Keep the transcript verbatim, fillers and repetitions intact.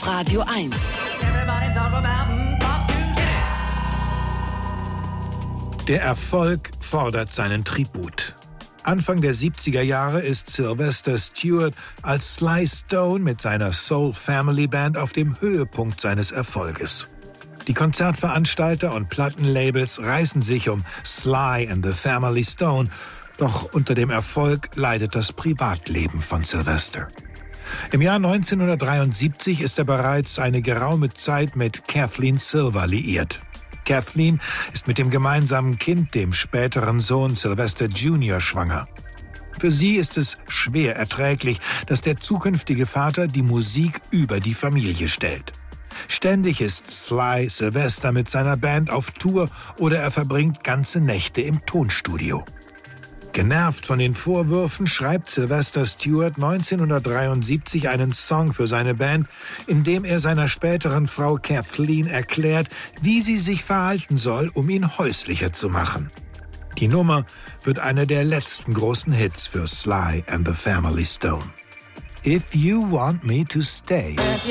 Radio eins. Der Erfolg fordert seinen Tribut. Anfang der siebziger Jahre ist Sylvester Stewart als Sly Stone mit seiner Soul Family Band auf dem Höhepunkt seines Erfolges. Die Konzertveranstalter und Plattenlabels reißen sich um Sly and the Family Stone, doch unter dem Erfolg leidet das Privatleben von Sylvester. Im Jahr neunzehnhundertdreiundsiebzig ist er bereits eine geraume Zeit mit Kathleen Silver liiert. Kathleen ist mit dem gemeinsamen Kind, dem späteren Sohn Sylvester Junior, schwanger. Für sie ist es schwer erträglich, dass der zukünftige Vater die Musik über die Familie stellt. Ständig ist Sly Sylvester mit seiner Band auf Tour oder er verbringt ganze Nächte im Tonstudio. Genervt von den Vorwürfen schreibt Sylvester Stewart neunzehnhundertdreiundsiebzig einen Song für seine Band, in dem er seiner späteren Frau Kathleen erklärt, wie sie sich verhalten soll, um ihn häuslicher zu machen. Die Nummer wird einer der letzten großen Hits für Sly and the Family Stone. If you want me to stay.